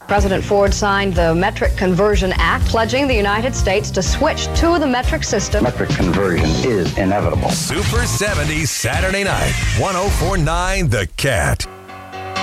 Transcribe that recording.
President Ford signed the Metric Conversion Act, pledging the United States to switch to the metric system. Metric conversion is inevitable. Super 70s Saturday night, 104.9 The Cat.